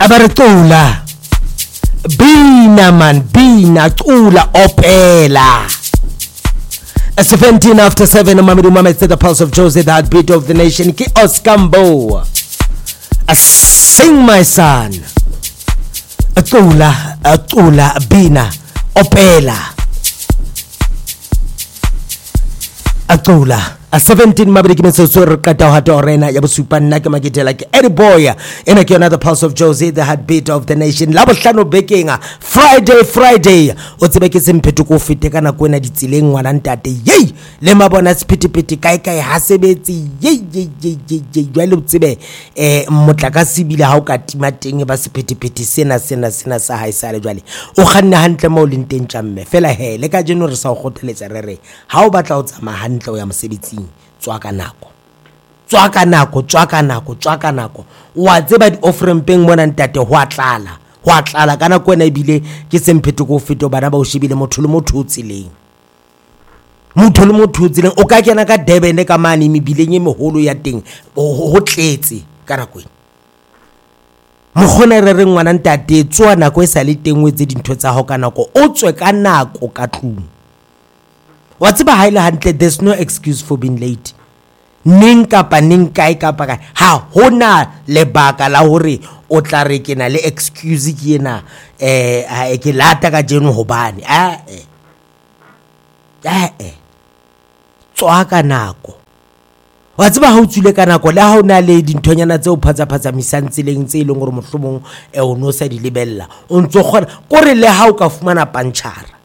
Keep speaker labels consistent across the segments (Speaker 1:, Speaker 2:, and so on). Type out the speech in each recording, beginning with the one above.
Speaker 1: Abartula Bina man Bina Tula Opela 17 after 7 Mamadou Mohamed said the pulse of Josie, the heartbeat of the nation. Ki Oskambo sing my son Tula Bina Opela Atula a 17 mabedi ke metsotso re qeta ho hata orena ya bosupa nna ke maketela ke Eddie Boy ena ke another pulse of Josie, the heartbeat of the nation. La bohlano bekeng Friday o tsebe ke sempheto ko fete kana ko ena ditsileng ngwana ntate yey le mabona sephetepete kae ha sebetsi yey jwale o tsebe motlakase bile ha o ka tima teng ba sephetepete sena sa haisale jwale o kganna hantle mo le nteng tjamme fela he le ka jeno re sa o goteletsa re ha o batla o tsama hantle o ya mosebetsing tswaka nako wa tseba di offering peng mona ntate ho atlala kana ko ena ebile ke sempheto ko fito bana ba o shebile motho le motho o ka kena ka Durban ka mane mebileng e meholo ya teng ho tletse kana kwena mo gone re re ngwana ntate tswa nako e sa le teng wetse dintho tsa ho kana ko o tswe ka nako ka tlung wa tseba ha ile hantle there's no excuse for being late ning kae ha hona lebaka la hore o tla re ke na le excuse ke ena ke lata ka jeno hobane tswa ka nako wa tseba ha o tswile ka nako le ha o na le dinthonyana tse o phatsa misantseleng tse ileng gore mohlomong o no sa di lebella o ntso gona gore le ha o ka fumana pantshara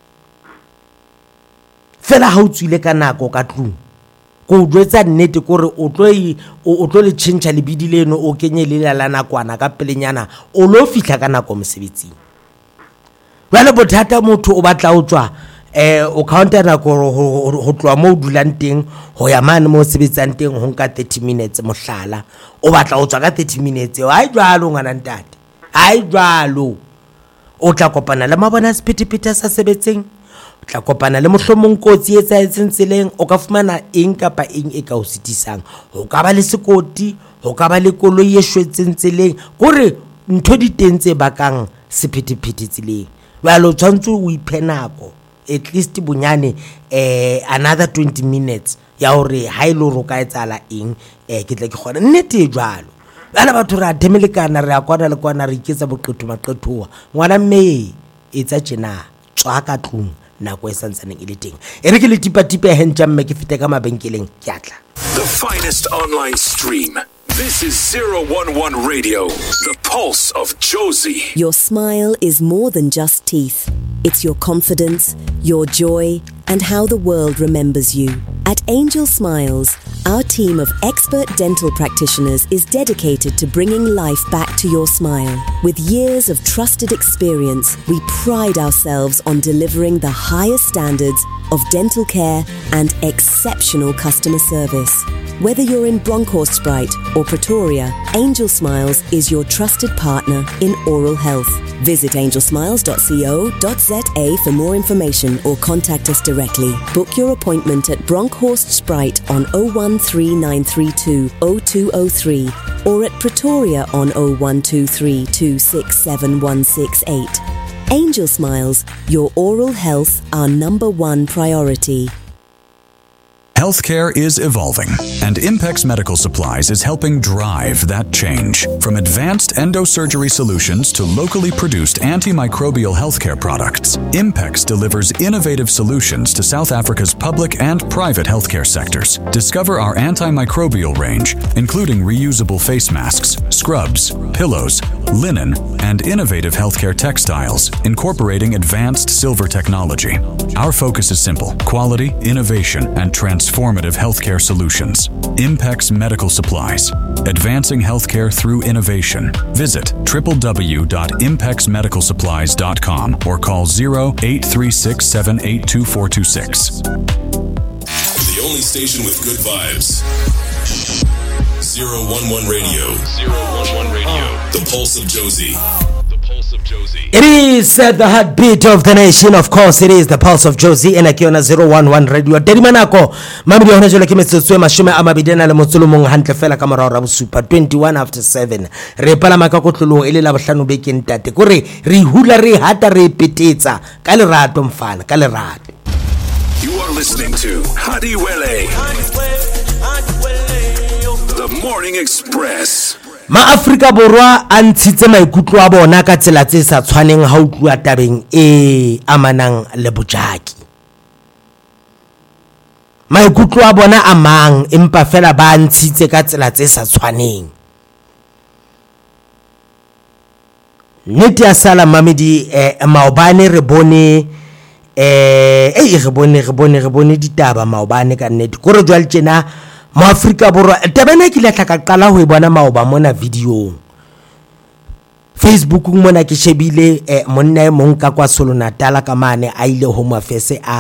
Speaker 1: fela ha o tswile ka nako ka tlung go jwetsa nnete gore o tlo le tšhentšha le bidileno o kenye le la nakwana ka pelenyana o lo fihla ka nako mosebetsing jwale bothata motho o batla o tswa o counter nako ho tloa mo dulang teng ho ya mane mo sebetsang teng ho nka 30 minutes mohlala o batla o tswa ka 30 minutes ha jwalo ngwana ntate ha jwalo o tla kopana le mabona sephetepete sa sebetseng tla kopana le mohlomong kotsi etsa tseleng o ka fumana eng kapa eng e ka o sitisang ho ka ba le sekoti ho ka ba le koloi e shwetseng tseleng gore ntho di tentse bakang sephetepete tseleng wa lo tshwantse o iphenako at least bunyane another 20 minutes ya hore ha ile ro ka etsala eng ke tle ke gona nnete jwalo bana batho ra themelekana re akwana le kwana re iketsa boqetho maqethoa ngwana mme etsa tjena tswa ka tlung nako e santsaneng ile teng e re ke le tipa hentja mme ke fete ka mabenkeleng ke atla.
Speaker 2: The finest online stream. This is 011 Radio, the pulse of Josie.
Speaker 3: Your smile is more than just teeth. It's your confidence, your joy, and how the world remembers you. At Angel Smiles, our team of expert dental practitioners is dedicated to bringing life back to your smile. With years of trusted experience, we pride ourselves on delivering the highest standards of dental care and exceptional customer service. Whether you're in Bronkhorstspruit or Pretoria, Angel Smiles is your trusted partner in oral health. Visit angelsmiles.co.za for more information or contact us directly. Book your appointment at Bronkhorstspruit on 013932 0203 or at Pretoria on 0123 267 168. Angel Smiles, your oral health, our #1 priority.
Speaker 4: Healthcare is evolving, and Impex Medical Supplies is helping drive that change. From advanced endosurgery solutions to locally produced antimicrobial healthcare products, Impex delivers innovative solutions to South Africa's public and private healthcare sectors. Discover our antimicrobial range, including reusable face masks, scrubs, pillows, linen, and innovative healthcare textiles, incorporating advanced silver technology. Our focus is simple: quality, innovation, and transformative healthcare solutions. Impex Medical Supplies, advancing healthcare through innovation. Visit www.impexmedicalsupplies.com or call 0836782426.
Speaker 2: The only station with good vibes. 011 Radio. 011 Radio. The pulse of Josie. The pulse Pulse of Josie.
Speaker 1: It is the heartbeat of the nation. Of course, it is the Pulse of Josie. And aquí on 011 Radio. Tedi manako. Mamidi hona jole ke metsotso e mashome a mabedi na le motsolo mong hantle fela ka morao ra bosupa 21 after 7. Re palama ka kotlolo e le la bohlano bekeng tate. Kore re hula re hata re petetsa ka lerato mfana ka lerato.
Speaker 2: You are listening to Hadi Wele, the Morning Express.
Speaker 1: Ma-Afrika Borwa a ntshitse maikutlo a bona ka tsela tse sa tshwaneng ha o tluwa tabeng e amanang le bojaki. Maikutlo a bona a mang empa fela ba ntshitse ka tsela tse sa tshwaneng. Nnete ya sala mamedi maobane re bone re bone ditaba maobane ka nnete gore jwale tjena Mo-Afrika Borwa tabana ke letla ka qala ho e bona maoba mona video Facebook mona ke shebile monna e mong ka kwa Solo Natal ka mane a ile Home Affairs a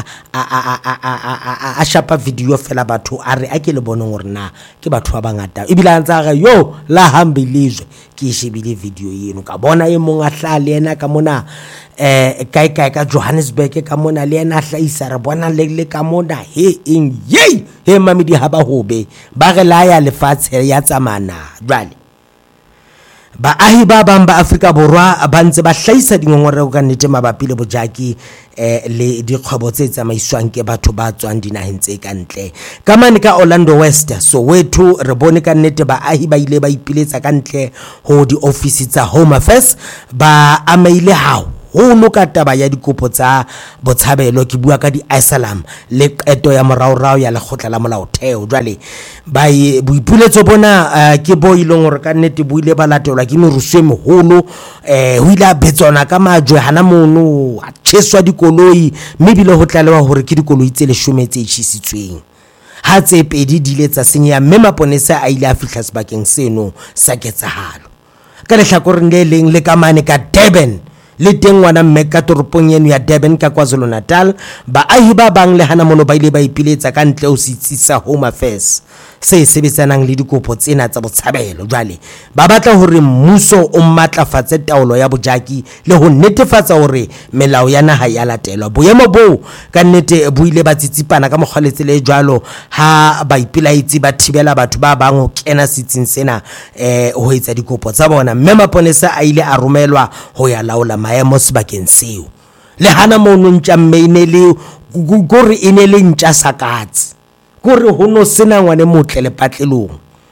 Speaker 1: shapa video fela batho a re a ke le boneng hore na ke batho ba bangata e bila ntsa ga yo la hambilizwe ke shebile video yeno ka bona e mong a hla le ena ka mona kai ka Johannesburg ka mona le ena hlaisa re bona le ka mona he mamedi ha ba hobe ba re la ya lefatshe ya tsamana jwale baahi ba bang ba Afrika Borwa ba ntse ba hlaisa dingongorego ka nnete mabapi le bojaki le dikgwebo tse tsamaiswang ke batho ba tswang dinaheng tse kantle ka mane ka Orlando West Soweto re bone ka nnete baahi ba ile ba ipiletsa kantle ho di office tsa Home Affairs ba amaile hao ho loka taba ya dikopo tsa botshabelo ke bua ka di asylum le qeto ya moraorao ya lekgotla la molaotheo jwale ba boipuletso bona ke bo ileng hore ka nnete bo ile ba latelwa ke merusu e moholo ho ile a betsona ka majwe hana mono a tsheswa dikoloi mme bile ho tlalewa hore ke dikoloi tse 10 tse tjhisitsweng ha tse pedi di ile tsa senya mme maponesa a ile a fihla sebakeng seno sa ketsahalo ka lehlakoreng le leng le ka mane ka Durban le teng wana mme ka toropong eno ya Durban ka KwaZulu Natal baahi ba bang le hana mono ba ile ba ipiletsa ka ntle o sitsisa Home Affairs se sebetsanang le dikopo tsena tsa botshabelo jwale ba batla hore mmuso o matlafatse taolo ya bojaki le ho netefatsa hore melao ya naha ya latelwa boemo bo ka nnete bo ile ba tsitsipana ka mokgwaletse le jwalo ha ba ipilaitse ba thibela batho ba bang ho kena sitsing sena ho etsa dikopo tsa bona mme maponesa a ile a romelwa ho ya laola maemo sebakeng seo le hana mono ntja mme le gore ine le ntja sakatsi gore ho no sena ngwane motle le patlelong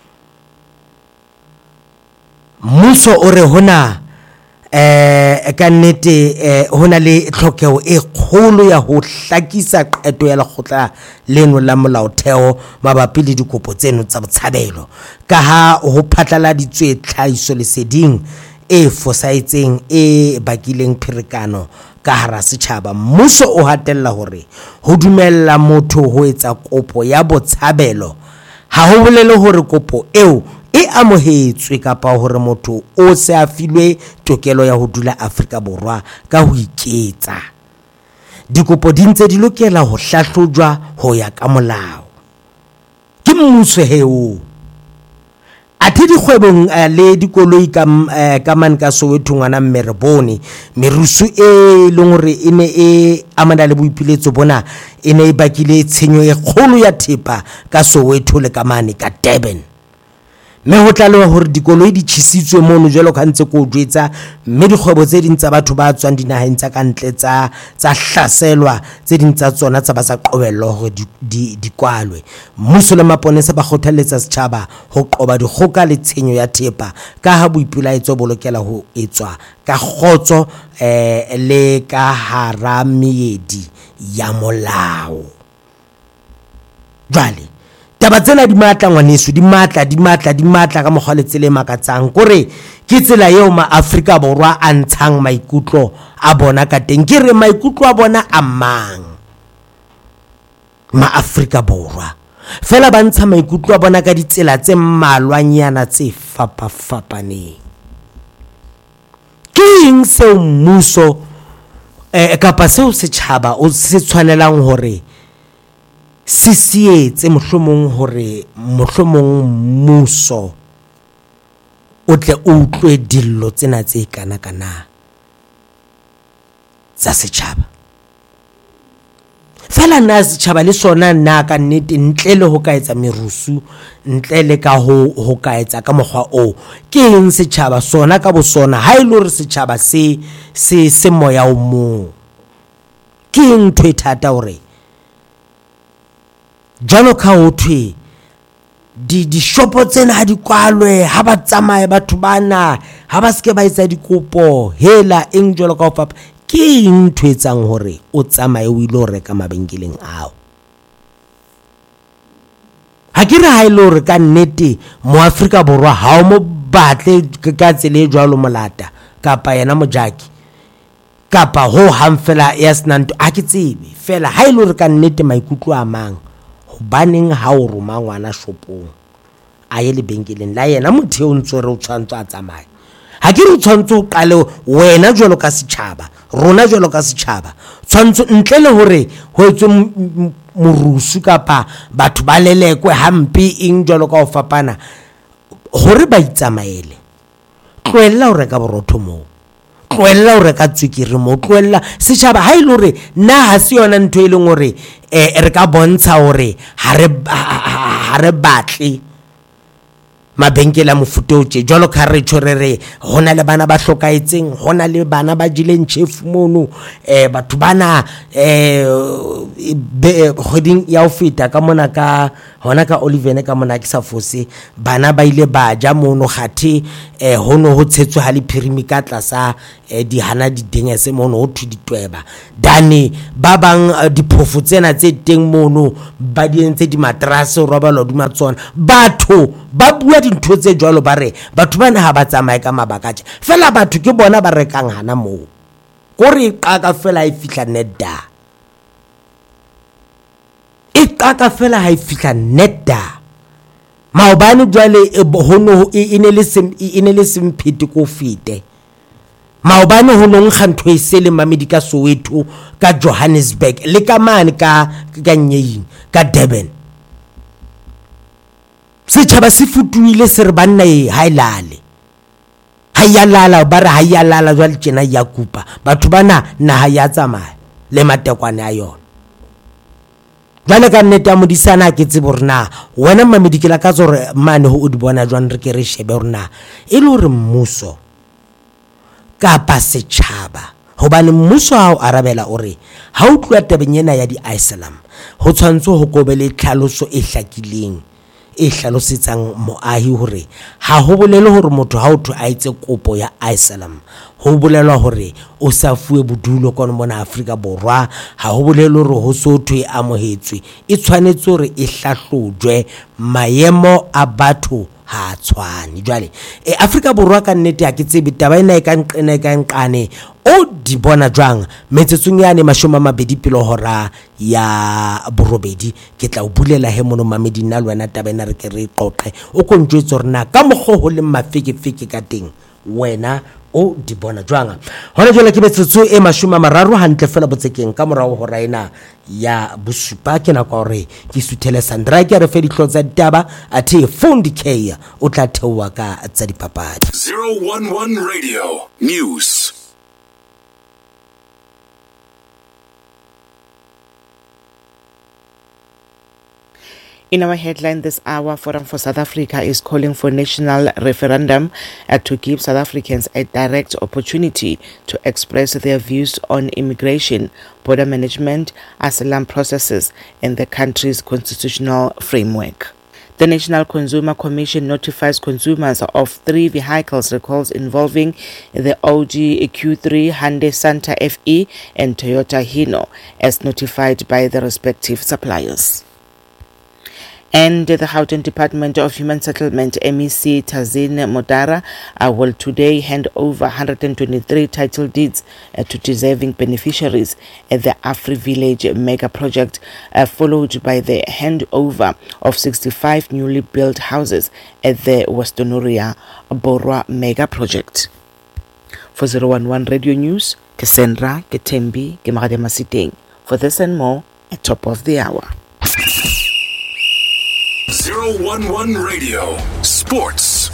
Speaker 1: mmuso o re hona ka nnete hona le tlhokeho e kgolo ya ho hlakisa qeto ya lekgotla leno la molaotheo mabapi le dikopo tseno tsa botshabelo ka ha ho phatlaladitswe tlhahiso leseding e fosaitseng e bakileng pherekano ka hara setjhaba mmuso o hatella hore ho dumella motho ho etsa kopo ya botshabelo ha ho bolele hore kopo eo e amohetswe kapa hore motho o se a filwe tokelo ya ho dula Afrika Borwa ka ho iketsa dikopo di ntse di lokela ho hlahlojwa ho ya ka molao ke mmuso heo ati dikgwebong le dikoloi ka man ka Soweto ngwana Mmerebone merusu e leng hore ene e amana le boipiletso bona ene e bakile tshenyo e kgolo ya thepa ka Soweto le ka mane ka Durban mme ho tlalewa hore dikoloi di tjhisitswe mono jwalo ka ntse ko jwetsa mme dikgwebo tse ding tsa batho ba tswang dinaheng tsa kantle tsa hlaselwa tse ding tsa tsona tsa ba sa qobello hore di kwalwe mmuso le maponesa ba kgothaletsa setjhaba ho qoba dikgoka le tshenyo ya thepa ka ha boipelaetso bo lokela ho etswa ka kgotso le ka hara meedi ya molao jwale taba tsena di matla ngwaneso di matla ka mokgwa le tsele makatsang kore ke tsela eo ma-Afrika Borwa a ntshang maikutlo a bona ka teng ke re maikutlo a bona a mang ma-Afrika Borwa fela ba ntsha maikutlo a bona ka ditsela tse mmalwanyana tse fapafapaneng ke eng seo mmuso kapa seo setjhaba o se tshwanelang hore sisietse mohlomong hore mohlomong mmuso o tle o utlwe dillo tsena tse kana tsa setjhaba. Fela nna setjhaba le sona nna ka nnete ntle le ho ka etsa merusu, ntle le ka ho ka etsa ka mokgwa o, ke eng setjhaba sona ka bo sona ha ile hore setjhaba se moya o mong. Ke eng ntho e thata hore jalo ka ho thwe di shopo tsena ha di kwalwe, ha ba tsamaya batho bana, ha ba ske ba etsa dikopo, hela eng jalo ka ho fapa. Ke eng ntho etsang hore o tsamaye o ile ho reka mabenkeleng ao? Ha ke re ha ile hore ka nnete mo Afrika Borwa ha o mo batle ka tsela e jwalo molata kapa yena mojaki kapa ho hang fela ya snanto a ke tsebe fela ha ile hore ka nnete maikutlo a mang hobaneng ha o roma ngwana shopong a ye lebenkeleng la yena motho o ntse re o tshwantse a tsamaye. Ha ke re tshwantse o qale wena jwalo ka setjhaba, rona jwalo ka setjhaba tshwantse ntle le hore ho etswe morusu kapa batho ba lelekwe hampe eng jwalo ka ho fapana hore ba itsamaele. Tloella ho reka borotho moo, tloella ho reka tswekere moo, tloella setjhaba ha ile hore na ha se yona ntho e leng hore re ka bontsha hore ha re batle mabenkele a mofuta o tje jwalo ka re tshorere hona le bana ba hlokaetseng, hona le bana ba jileng chef mono, batho bana khoding ya ho feta ka mona ka hona ka Olivene ka mona ke sa fose bana ba ile ba ja mono khathe hono ho tshetswe ha le phirimi ka tlasa di hana di dingese mono ho thu ditweba dane ba bang diphofu tsena tse teng mono ba di entse di matrase ro ba lo di matsona batho ba bua dintho tse jwalo ba re batho bana ha ba tsamaye ka mabaka tje fela batho ke bona ba rekang hana moo gore iqaka fela e fihla nedda iqaka fela ha e fihla nedda maobane jwale hono ine le semphete ko fete maobane hono nkgantho e sele mamedi ka Soweto ka Johannesburg le ka mane ka Nyeing ka Durban setjhaba se futuile se re banna e ha ilale ha ya lala ba re ha ya lala jwale tjena ya kupa batho bana naha ya tsamaya le matekwane a yona jwale ka nnete ya modisana ke tsebo rena wena mamedi ke la ka tsore mane ho o di bona jwang re ke re shebe rena e le hore mmuso kapa setjhaba hobane mmuso ha o arabela ore ha o tloa tabeng ena ya di Islam ho tshwantse ho kobele tlhaloso e hlakileng e hlalosetsang moahi hore ha ho bolele hore motho ha o thwe a itse kopo ya Islam ho bolelwa hore o sa fuwe bodulo kona mona Afrika Borwa ha ho bolele hore ho so thwe amohetswe e tshwanetse hore e hlahlojwe maemo a batho ha tshwane jwale Afrika Borwa ka nnete ha ke tsebe taba ena e ka nqane o di bona jwang metsetsong yane 20 pele hora ya borobedi ke tla o bulela he mono mamedi nna le wena taba ena re ke re qoqe o kontjwetse rena ka mogho ho le mafekefeke ka teng wena o di bona jwang hona jwale ke metsetso e 30 hantle fela botsekeng ka morao ho raina ya bosupa ke na kwa re ke suthele Sandra ke re fe ditlotsa ditaba athe Fundi K o tla theoa ka tsa dipapadi
Speaker 2: 011 Radio News.
Speaker 5: In our headline this hour, Forum for South Africa is calling for national referendum to give South Africans a direct opportunity to express their views on immigration, border management, asylum processes, and the country's constitutional framework. The National Consumer Commission notifies consumers of 3 vehicles recalls involving the Audi Q3, Hyundai Santa FE, and Toyota Hino, as notified by the respective suppliers. And the Gauteng Department of Human Settlement, MEC Tazine Modara, will today hand over 123 title deeds to deserving beneficiaries at the Afri Village mega project, followed by the handover of 65 newly built houses at the Westonoria Borwa mega project. For 011 Radio News, Cassandra Ketembi Gemarade Masiteng. For this and more, at top of the hour.
Speaker 2: 011 Radio Sports.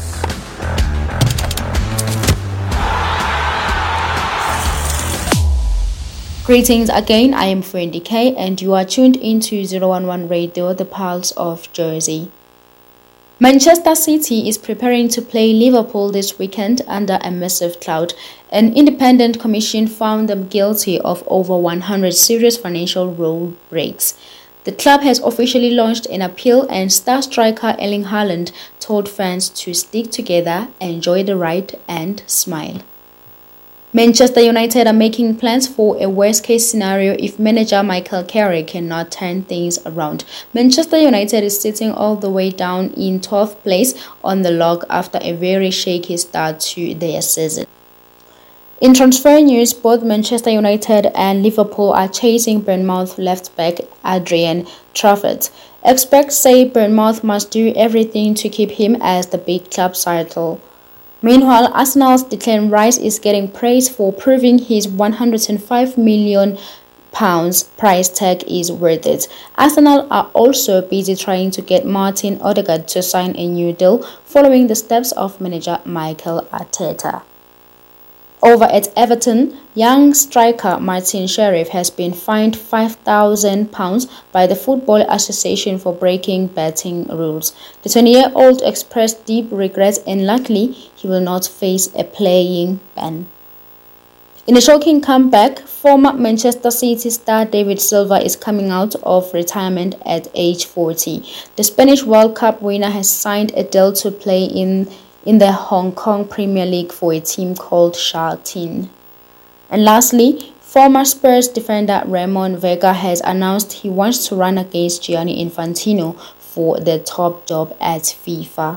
Speaker 6: Greetings again, I am Fendi K and you are tuned into 011 Radio, the Pulse of Jersey. Manchester City is preparing to play Liverpool this weekend under a massive cloud. An independent commission found them guilty of over 100 serious financial rule breaks. The club has officially launched an appeal and star striker Erling Haaland told fans to stick together, enjoy the ride and smile. Manchester United are making plans for a worst-case scenario if manager Michael Carrick cannot turn things around. Manchester United is sitting all the way down in 12th place on the log after a very shaky start to their season. In transfer news, both Manchester United and Liverpool are chasing Bournemouth left-back Adrian Trafford. Experts say Bournemouth must do everything to keep him as the big club title. Meanwhile, Arsenal's Declan Rice is getting praise for proving his £105 million price tag is worth it. Arsenal are also busy trying to get Martin Odegaard to sign a new deal following the steps of manager Mikel Arteta. Over at Everton, young striker Martin Sheriff has been fined £5,000 by the Football Association for breaking betting rules. The 20-year-old expressed deep regret and luckily he will not face a playing ban. In a shocking comeback, former Manchester City star David Silva is coming out of retirement at age 40. The Spanish World Cup winner has signed a deal to play in the Hong Kong Premier League for a team called Sha Tin. And lastly, former Spurs defender Ramon Vega has announced he wants to run against Gianni Infantino for the top job at FIFA.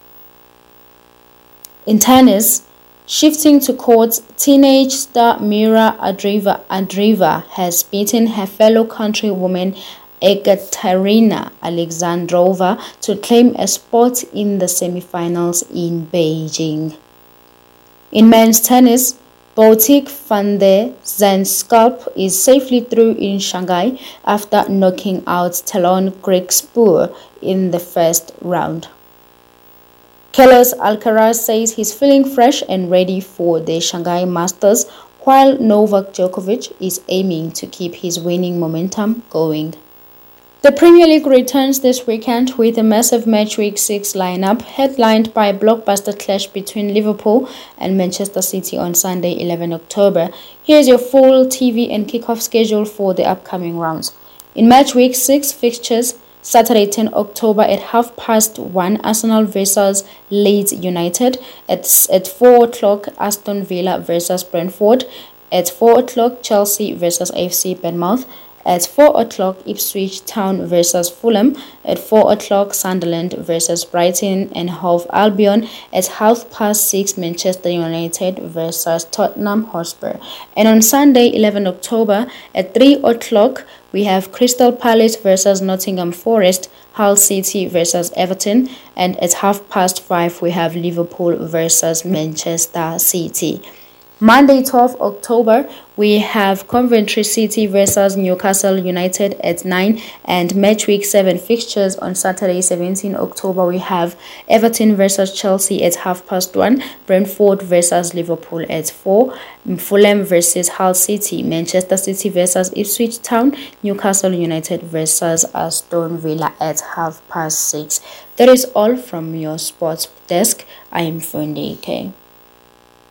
Speaker 6: In tennis, shifting to courts, teenage star Mira Andreeva has beaten her fellow countrywoman Ekaterina Alexandrova to claim a spot in the semi-finals in Beijing. In men's tennis, Botic van der Zandschulp is safely through in Shanghai after knocking out Talon Griekspoor in the first round. Carlos Alcaraz says he's feeling fresh and ready for the Shanghai Masters, while Novak Djokovic is aiming to keep his winning momentum going. The Premier League returns this weekend with a massive Match Week 6 lineup, headlined by a blockbuster clash between Liverpool and Manchester City on Sunday, 11 October. Here's your full TV and kickoff schedule for the upcoming rounds. In Match Week 6 fixtures, Saturday, 10 October at 1:30, Arsenal vs Leeds United. At 4 o'clock, Aston Villa vs Brentford. At 4 o'clock, Chelsea vs AFC Bournemouth. At 4 o'clock, Ipswich Town vs Fulham. At 4 o'clock, Sunderland vs Brighton and Hove Albion. At 6:30, Manchester United vs Tottenham Hotspur. And on Sunday, 11 October, at 3 o'clock, we have Crystal Palace vs Nottingham Forest, Hull City vs Everton, and at 5:30, we have Liverpool vs Manchester City. Monday, 12 October, we have Coventry City vs Newcastle United at 9, and Match Week 7 fixtures on Saturday, 17 October, we have Everton vs Chelsea at 1:30, Brentford vs Liverpool at 4, Fulham vs Hull City, Manchester City vs Ipswich Town, Newcastle United vs Aston Villa at 6:30. That is all from your sports desk. I am Fendi K.